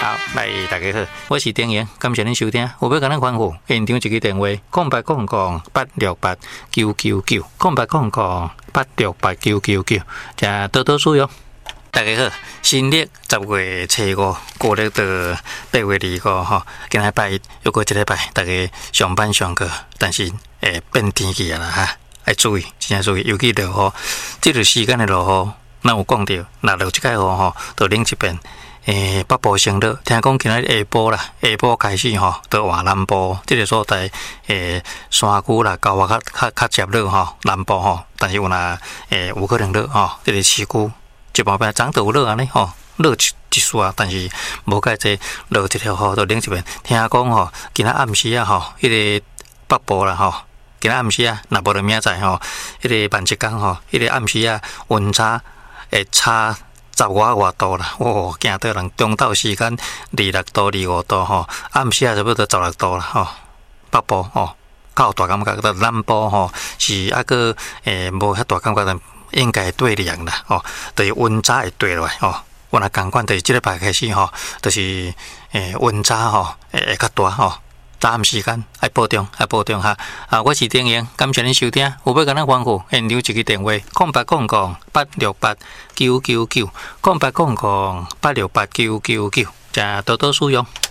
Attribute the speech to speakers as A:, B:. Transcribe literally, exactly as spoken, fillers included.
A: 好，来大家好，我是丁元，感谢您收听。有要跟咱吩咐，现场一个电话：空八空空八六八九九九，空八空空八六八九九九，加多多使用。大家好，新历十月初五，过了的八月二五吼，今礼拜又过一礼拜，大家上班上课，但是诶变天气啊啦哈，要注意，真正注意，尤其落雨，这段时间的落雨，咱有讲到，若落即个雨吼，就冷一遍。诶，北部先热，听讲今仔日下晡啦，下晡开始吼，到换南部，即个所在诶，山区啦、高洼较较较接热吼，南部吼，但是有若诶有可能热吼，即个市区一般般早都有热安尼吼，热一一撮，但是无介济落一条吼，就冷一遍。听讲吼，今仔暗时啊吼，迄个北部啦吼，今仔暗时啊，若无就明仔吼，迄个万一工吼，迄个暗时啊，温差会差。十外外度啦，哇！行到人中昼时间二六度、二五度吼，暗时啊差不多十六度啦吼。北部吼较有大感觉，到南部吼是啊个诶无遐大感觉，但应该会对凉啦吼，就是温差会对落来吼。我若共款，就是即个拜开始吼，就是诶温差吼会较大吼。早暗时间爱保重，爱保重哈！啊，我是丁元，感谢您收听。有要跟咱吩咐，现场一个电话：空八空空八六八九九九，空八空空八六八九九九，加多多使用。